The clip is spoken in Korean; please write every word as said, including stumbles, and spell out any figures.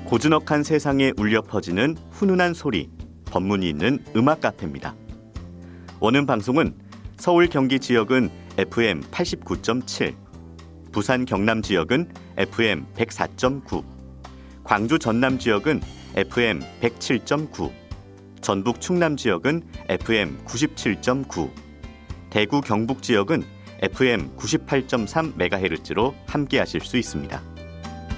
고즈넉한 세상에 울려 퍼지는 훈훈한 소리, 법문이 있는 음악 카페입니다. 원음 방송은 서울 경기 지역은 에프엠 팔십구 점 칠, 부산 경남 지역은 에프엠 백사 점 구, 광주 전남 지역은 에프엠 백칠 점 구, 전북 충남 지역은 에프엠 구십칠 점 구, 대구 경북 지역은 에프엠 구십팔 점 삼 메가헤르츠로 함께하실 수 있습니다.